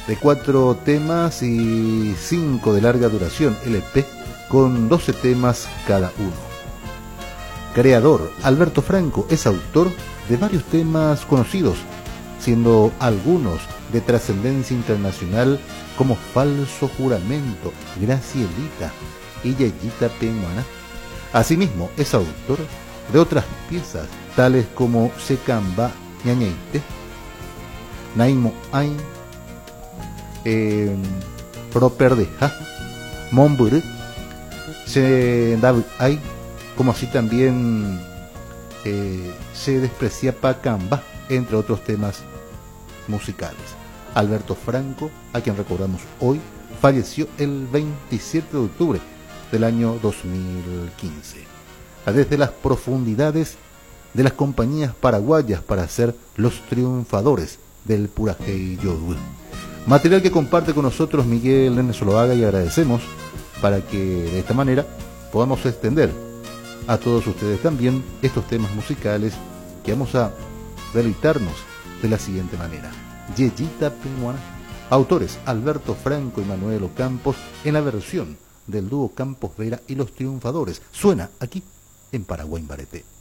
de 4 temas y 5 de larga duración, LP, con 12 temas cada uno. Creador, Alberto Franco es autor de varios temas conocidos, siendo algunos de trascendencia internacional como Falso Juramento, Gracielita y Yeyita Peñuana. Asimismo, es autor de otras piezas tales como Secamba Ñañeite, Naimo Ain, Properdeja, Monburg, Se Dab Ay, como así también Se Desprecia Pacamba, entre otros temas musicales. Alberto Franco, a quien recordamos hoy, falleció el 27 de octubre del año 2015. Desde las profundidades de las compañías paraguayas para ser los triunfadores del Purajey Yodul. Material que comparte con nosotros Miguel N. Zuluaga, y agradecemos para que de esta manera podamos extender a todos ustedes también estos temas musicales que vamos a deleitarnos de la siguiente manera. Yeyita Peñuana, autores Alberto Franco y Manuel Ocampos, en la versión del dúo Campos Vera y los Triunfadores. Suena aquí en Paraguay Barete.